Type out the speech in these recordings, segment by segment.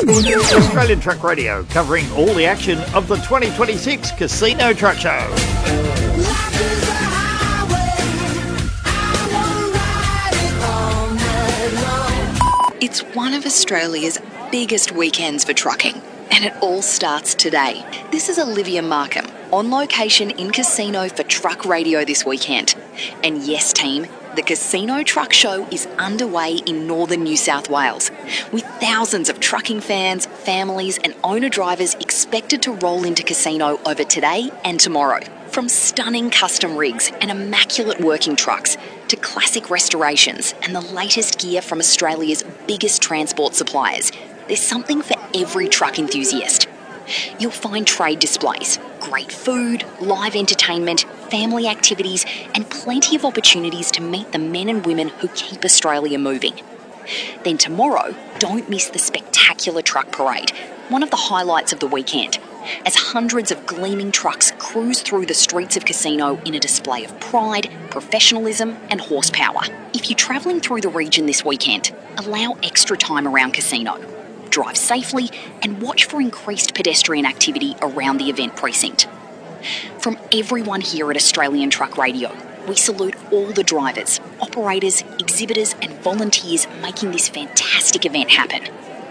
Australian Truck Radio, covering all the action of the 2026 Casino Truck Show. It's one of Australia's biggest weekends for trucking, and it all starts today. This is Olivia Markham, on location in Casino for Truck Radio this weekend. And yes, team, the Casino Truck Show is underway in northern New South Wales, with thousands of trucking fans, families and owner-drivers expected to roll into Casino over today and tomorrow. From stunning custom rigs and immaculate working trucks to classic restorations and the latest gear from Australia's biggest transport suppliers, there's something for every truck enthusiast. You'll find trade displays, great food, live entertainment, family activities, and plenty of opportunities to meet the men and women who keep Australia moving. Then tomorrow, don't miss the spectacular truck parade, one of the highlights of the weekend, as hundreds of gleaming trucks cruise through the streets of Casino in a display of pride, professionalism, and horsepower. If you're travelling through the region this weekend, allow extra time around Casino. Drive safely and watch for increased pedestrian activity around the event precinct. From everyone here at Australian Truck Radio, we salute all the drivers, operators, exhibitors and volunteers making this fantastic event happen.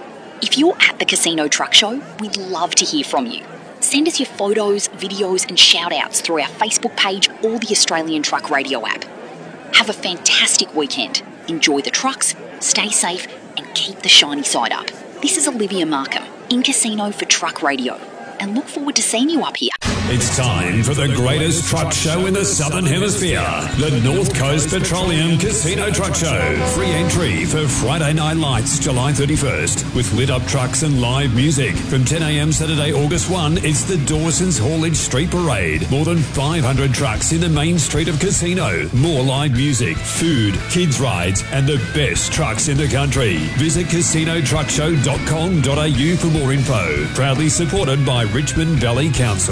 If you're at the Casino Truck Show, we'd love to hear from you. Send us your photos, videos and shout-outs through our Facebook page or the Australian Truck Radio app. Have a fantastic weekend. Enjoy the trucks, stay safe and keep the shiny side up. This is Olivia Markham, in Casino for Truck Radio, and look forward to seeing you up here. It's time for the greatest truck show in the Southern Hemisphere, the North Coast Petroleum Casino Truck Show. Free entry for Friday Night Lights, July 31st, with lit-up trucks and live music. From 10 a.m. Saturday, August 1, it's the Dawson's Haulage Street Parade. More than 500 trucks in the main street of Casino. More live music, food, kids' rides, and the best trucks in the country. Visit casinotruckshow.com.au for more info. Proudly supported by Richmond Valley Council.